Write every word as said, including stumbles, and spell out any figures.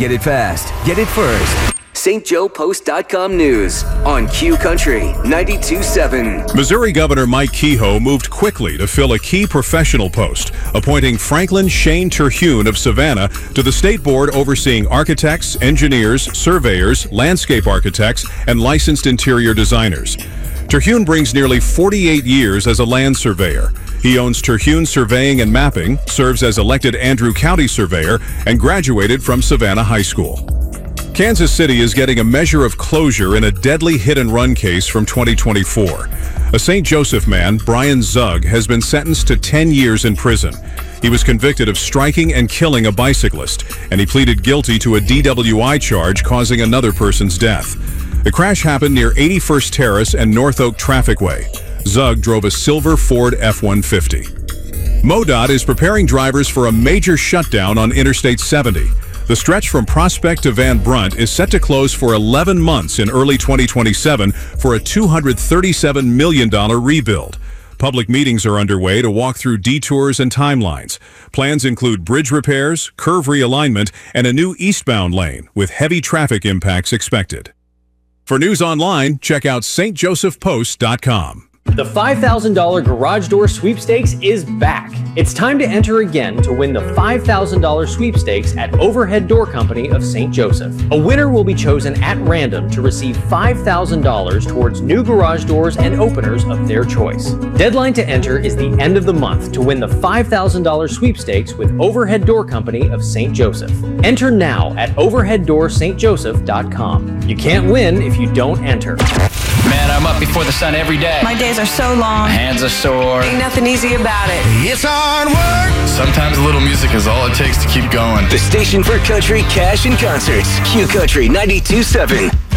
Get it fast. Get it first. St Joe Post dot com News on Q Country ninety-two point seven. Missouri Governor Mike Kehoe moved quickly to fill a key professional post, appointing Franklin Shane Terhune of Savannah to the state board overseeing architects, engineers, surveyors, landscape architects, and licensed interior designers. Terhune brings nearly forty-eight years as a land surveyor. He owns Terhune Surveying and Mapping, serves as elected Andrew County surveyor, and graduated from Savannah High School. Kansas City is getting a measure of closure in a deadly hit-and-run case from twenty twenty-four. A Saint Joseph man, Brian Zugg, has been sentenced to ten years in prison. He was convicted of striking and killing a bicyclist, and he pleaded guilty to a D W I charge causing another person's death. The crash happened near eighty-first Terrace and North Oak Trafficway. Zugg drove a silver Ford F one fifty. MoDOT is preparing drivers for a major shutdown on Interstate seventy. The stretch from Prospect to Van Brunt is set to close for eleven months in early twenty twenty-seven for a two hundred thirty-seven million dollars rebuild. Public meetings are underway to walk through detours and timelines. Plans include bridge repairs, curve realignment, and a new eastbound lane with heavy traffic impacts expected. For news online, check out St Joseph Post dot com. The five thousand dollars Garage Door Sweepstakes is back. It's time to enter again to win the five thousand dollars sweepstakes at Overhead Door Company of Saint Joseph. A winner will be chosen at random to receive five thousand dollars towards new garage doors and openers of their choice. Deadline to enter is the end of the month to win the five thousand dollars sweepstakes with Overhead Door Company of Saint Joseph. Enter now at overhead door st joseph dot com. You can't win if you don't enter. Man, I'm up before the sun every day. My days are so long. My hands are sore. Ain't nothing easy about it. It's hard work. Sometimes a little music is all it takes to keep going. The station for country, cash, and concerts. Q Country ninety-two point seven.